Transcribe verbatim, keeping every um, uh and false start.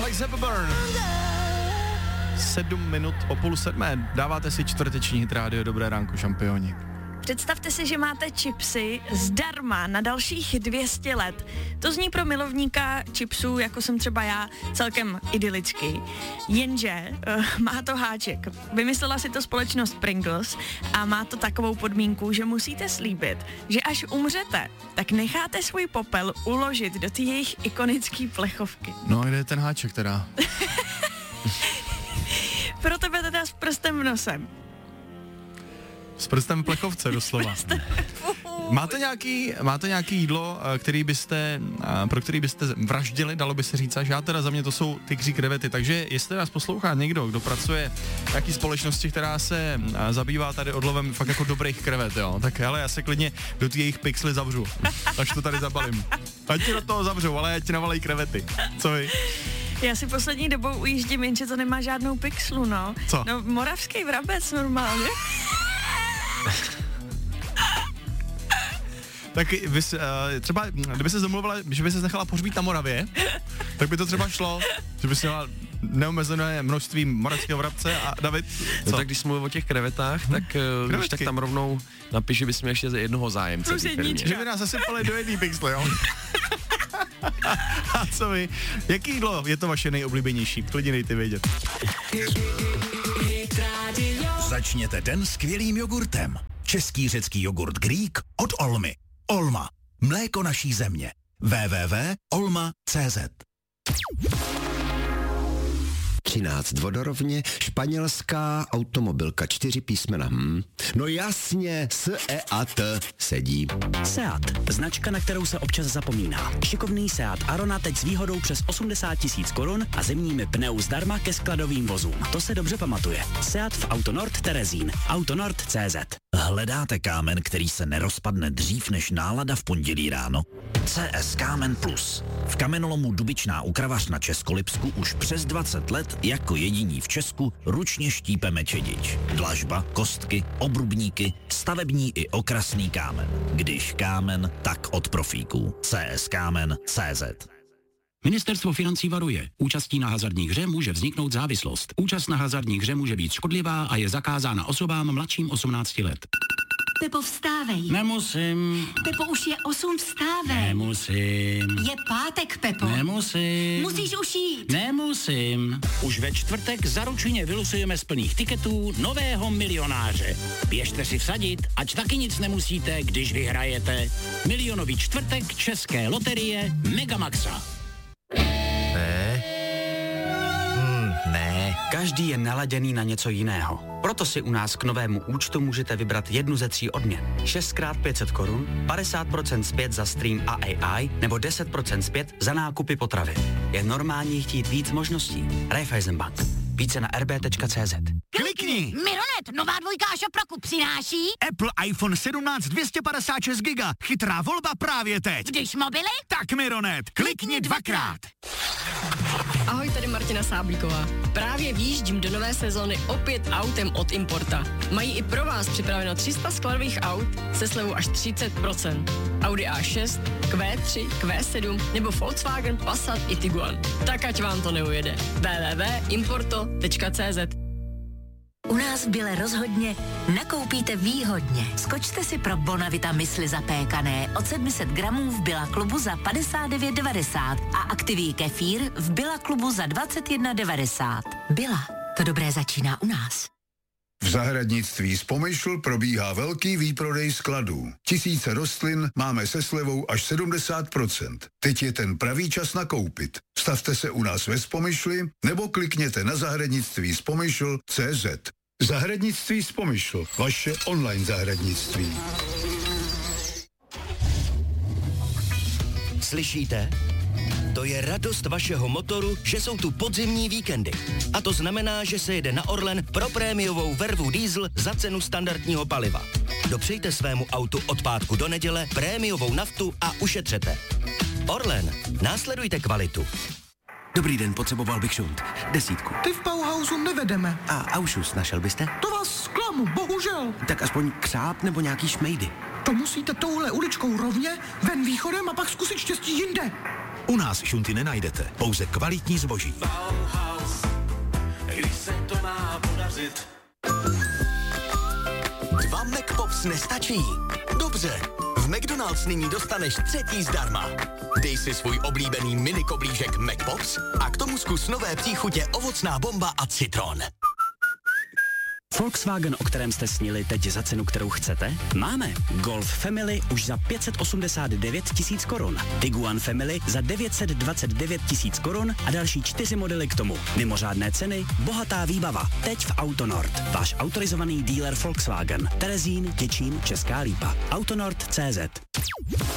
Like Zepburn. Sedm minut o půl sedmé. Dáváte si čtvrteční hit rádio. Dobré ránko, šampioni. Představte si, že máte chipsy zdarma na dalších dvě stě let. To zní pro milovníka chipsů, jako jsem třeba já, celkem idylicky. Jenže uh, má to háček. Vymyslela si to společnost Pringles a má to takovou podmínku, že musíte slíbit, že až umřete, tak necháte svůj popel uložit do té jejich ikonické plechovky. No, kde je ten háček teda? Pro tebe teda s prstem v nosem. S prstem v plechovce, doslova. Máte nějaký, máte nějaký jídlo, který byste, pro který byste vraždili, dalo by se říct, že já teda za mě to jsou tygří krevety, takže jestli nás poslouchá někdo, kdo pracuje v nějaký společnosti, která se zabývá tady odlovem fakt jako dobrých krevet, jo, tak hele, já se klidně do těch jejich pixely zavřu, až to tady zabalím. Ať ti do toho zavřu, ale ať ti navalej krevety. Co vy? Já si poslední dobou ujíždím, jenže to nemá žádnou pixlu, no. Co? No, moravský vrabec normálně. Tak bys, uh, třeba, kdyby se domluvila, že by se nechala pohřbít na Moravě, tak by to třeba šlo, že by se měla neomezené množství moravského vrabce a David, co? No tak když mluvím o těch krevetách, tak uh, když tak tam rovnou napiš, že bys měl ještě ze jednoho zájemce. Že by nás zasypali do jedný pixle, jo? A co vy? Jaký jídlo je to vaše nejoblíbenější? Klidně dejte vědět. Začněte den skvělým jogurtem. Český řecký jogurt Greek od Olmy. Olma. Mléko naší země. w w w tečka olma tečka c z třináct vodorovně, španělská automobilka, čtyři písmena. Hm. No jasně, s, e a t sedí. Seat, značka, na kterou se občas zapomíná. Šikovný Seat Arona teď s výhodou přes osmdesát tisíc korun a zimními pneu zdarma ke skladovým vozům. To se dobře pamatuje. Seat v Autonord Terezín. Autonord tečka cé zet. Hledáte kámen, který se nerozpadne dřív než nálada v pondělí ráno? C S Kámen Plus. V kamenolomu Dubičná u Kravař na Českolipsku už přes dvacet let jako jediní v Česku ručně štípeme čedič. Dlažba, kostky, obrubníky, stavební i okrasný kámen. Když kámen, tak od profíků. C S Kámen tečka cé zet. Ministerstvo financí varuje. Účastí na hazardní hře může vzniknout závislost. Účast na hazardní hře může být škodlivá a je zakázána osobám mladším osmnácti let. Pepo, vstávej. Nemusím. Pepo, už je osm, vstávej. Nemusím. Je pátek, Pepo. Nemusím. Musíš už jít. Nemusím. Už ve čtvrtek zaručeně vylosujeme z plných tiketů nového milionáře. Běžte si vsadit, ať taky nic nemusíte, když vyhrajete. Milionový čtvrtek České loterie Megamaxa. Ne. Hmm, ne. Každý je naladěný na něco jiného. Proto si u nás k novému účtu můžete vybrat jednu ze tří odměn. šest krát pět set korun, padesát procent zpět za stream a A I nebo deset procent zpět za nákupy potravy. Je normální chtít víc možností. Raiffeisenbank. Více na r b tečka cé zet. Klikni! Mironet, nová dvojka Šoproku přináší Apple iPhone sedmnáct dvě stě padesát šest giga. Chytrá volba právě teď. když mobily. Tak Mironet, klikni dvakrát. Ahoj, tady Martina Sáblíková. Právě výjíždím do nové sezóny opět autem od Importa. Mají i pro vás připraveno tři sta skladových aut se slevou až třicet procent. Audi A šest, Q tři, Q sedm nebo Volkswagen Passat i Tiguan. Tak ať vám to neujede. w w w tečka importo tečka cé zet. U nás v Bile rozhodně nakoupíte výhodně. Skočte si pro Bonavita mysli zapékané od sedm set gramů v Billa klubu za padesát devět devadesát a aktivní kefír v Billa klubu za dvacet jedna devadesát. Billa, to dobré začíná u nás. V zahradnictví z Pomyšl probíhá velký výprodej skladů. Tisíce rostlin máme se slevou až sedmdesát procent. Teď je ten pravý čas nakoupit. Stavte se u nás ve Spomyšli nebo klikněte na zahradnictví z Pomyšl tečka cé zet. Zahradnictví z Pomyšl, vaše online zahradnictví. Slyšíte? To je radost vašeho motoru, že jsou tu podzimní víkendy. A to znamená, že se jede na Orlen pro prémiovou vervu diesel za cenu standardního paliva. Dopřejte svému autu od pátku do neděle prémiovou naftu a ušetřete. Orlen, následujte kvalitu. Dobrý den, potřeboval bych šunt. Desítku. Ty v Bauhausu nevedeme. A Aušus našel byste? To vás zklamu, bohužel. Tak aspoň křáp nebo nějaký šmejdy. To musíte touhle uličkou rovně, ven východem a pak zkusit štěstí jinde. U nás šunty nenajdete, pouze kvalitní zboží. Když se to má podařit. Dva McPops nestačí? Dobře, v McDonald's nyní dostaneš třetí zdarma. Dej si svůj oblíbený mini koblížek McPops a k tomu zkus nové příchutě ovocná bomba a citron. Volkswagen, o kterém jste snili teď za cenu, kterou chcete? Máme. Golf Family už za pět set osmdesát devět tisíc korun. Tiguan Family za devět set dvacet devět tisíc korun a další čtyři modely k tomu. Mimořádné ceny, bohatá výbava. Teď v Autonord. Váš autorizovaný dealer Volkswagen. Terezín, Těčín, Česká Lípa. Autonord tečka cé zet.